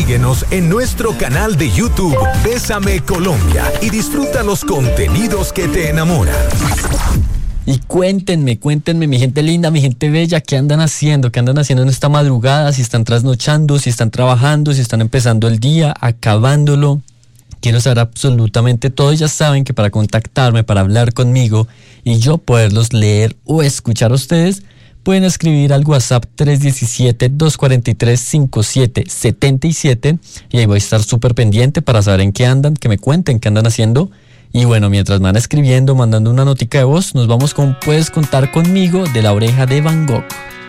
Síguenos en nuestro canal de YouTube Bésame Colombia y disfruta los contenidos que te enamoran. Y cuéntenme, mi gente linda, mi gente bella, ¿qué andan haciendo? ¿Qué andan haciendo en esta madrugada? Si están trasnochando, si están trabajando, si están empezando el día, acabándolo. Quiero saber absolutamente todo. Ya saben que para contactarme, para hablar conmigo y yo poderlos leer o escuchar a ustedes, pueden escribir al WhatsApp 317-243-5777 y ahí voy a estar súper pendiente para saber en qué andan, que me cuenten qué andan haciendo. Y bueno, mientras van escribiendo, mandando una notica de voz, nos vamos con Puedes contar conmigo de La Oreja de Van Gogh.